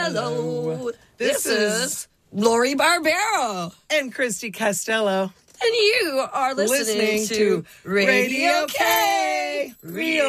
hello. This is Lori Barbero. And Christy Costello. And you are listening to Radio K. Real